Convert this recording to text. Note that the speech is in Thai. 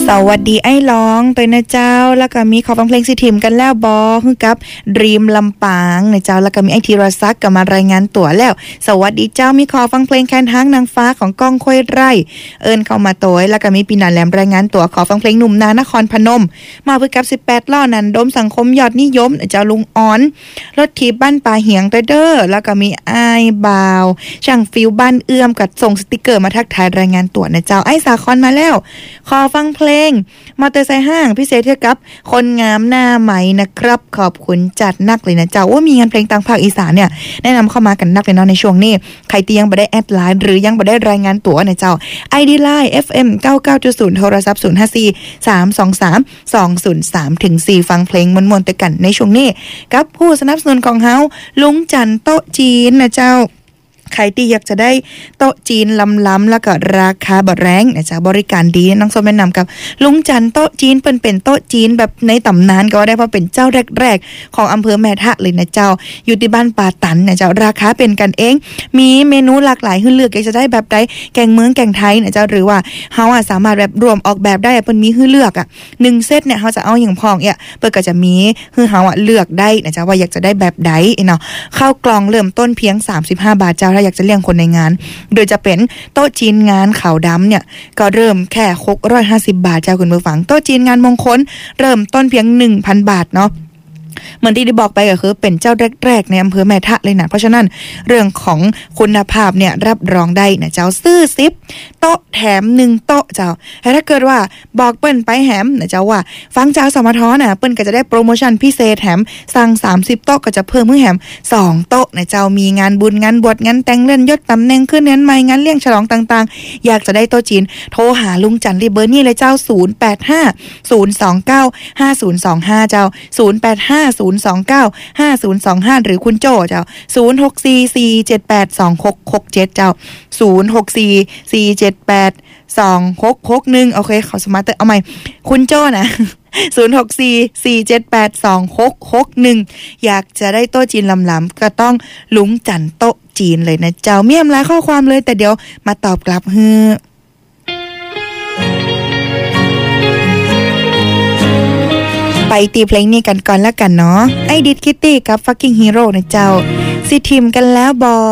สวัสดีไอ้ร้องตัวนะเจ้าแล้วก็มีขอฟังเพลงสิทิมกันแล้วบอคือกับดรีมลำปางนะเจ้าแล้วก็มีไอธีรศักดิ์ก็มารายงานตัวแล้วสวัสดีเจ้ามีขอฟังเพลงแคนทางนางฟ้าของก้องค่อยไร่เอิญเข้ามาตัวแล้วก็มีปีนันแหลมรายงานตัวขอฟังเพลงหนุ่มนานครพนมมาเพื่อกับ18ล้อนันดมสังคมยอดนิยมนะเจ้าลุงอ้อนรถทีบ้านป่าเหียงเด้อแล้วก็มีไอ้บ่าวช่างฟิวบ้านเอื้อมกับส่งสติกเกอร์มาทักทายรายงานตัวนะเจ้าไอ้สาครมาแล้วขอฟังเพลงมอเตอร์ไซค์ห้างพิเศษเท่ากับคนงามหน้าใหม่นะครับขอบคุณจัดนักเลยนะเจ้าว่ามีงานเพลงต่างภาคอีสานเนี่ยแนะนำเข้ามากันนักเลยเนาะในช่วงนี้ใครที่ยังบ่ได้แอดไลน์หรือยังบ่ได้รายงานตัวนะเจ้า ID Line FM 99.0 โทรศัพท์054 323 203ถึง4ฟังเพลงมวนๆแต่กันในช่วงนี้กับผู้สนับสนุนของเฮาลุงจันโต๊ะจีนนะเจ้าใครที่อยากจะได้โต๊ะจีนล้ำๆแล้วก็ราคาบ่แรงนะจ๊ะบริการดีน้องส้มแนะนำกับลุงจันโต๊ะจีนเป็นโต๊ะจีนแบบในตำนานก็ว่าได้เพราะเป็นเจ้าแรกๆของอำเภอแม่ทะเลยนะเจ้าอยู่ที่บ้านป่าตันนะเจ้าราคาเป็นกันเองมีเมนูหลากหลายให้เลือกอยากจะได้แบบใดแกงเมืองแกงไทยนะเจ้าหรือว่าเฮาสามารถแบบรวมออกแบบได้เปิ้นมีให้เลือก1เซตเนี่ยเฮาจะเอาอย่างพองเปิ้นก็จะมีให้เฮาเลือกได้นะเจ้าว่าอยากจะได้แบบใดเนาะข้าวกล่องเริ่มต้นเพียง35 บาทเจ้าถ้าอยากจะเลี้ยงคนในงานโดยจะเป็นโต๊ะจีนงานขาวดำเนี่ยก็เริ่มแค่650 บาทเจ้าคุณผู้ฟังโต๊ะจีนงานมงคลเริ่มต้นเพียง 1,000 บาทเนาะเหมือนที่ได้บอกไปก็คือเป็นเจ้าแรกๆในอำเภอแม่ทะเลยนะเพราะฉะนั้นเรื่องของคุณภาพเนี่ยรับรองได้นะเจ้าซื้อ10โต๊ะแถม1โต๊ะเจ้าถ้าเกิดว่าบอกเปิ้นไปแถมนะเจ้าว่าฟังเจ้าสมทน่ะเปิ้นก็จะได้โปรโมชั่นพิเศษแถมสั่ง30โต๊ะก็จะเพิ่มมื้อแถม2โต๊ะนะเจ้ามีงานบุญงานบวชงานแต่งเลื่อนยศตำแหน่งขึ้นเงินใหม่งานเลี้ยงฉลองต่างๆอยากจะได้โต๊ะจีนโทรหาลุงจันทร์ที่เบอร์นี้เลยเจ้า0850295025เจ้า0850295025หรือคุณโจเจ้า0644782667เจ้า0644782661โอเคขอสมาร์ทเอาใหม่คุณโจนะ0644782661อยากจะได้โต๊ะจีนล้ำๆก็ต้องลุงจันโต๊ะจีนเลยนะเจ้าเมี่ยมหลายข้อความเลยแต่เดี๋ยวมาตอบกลับไปตีเพลงนี้กันก่อนแล้วกันเนาะไอดิดคิตตี้กับ Fucking Hero นะเจ้าสิทิมกันแล้วบอ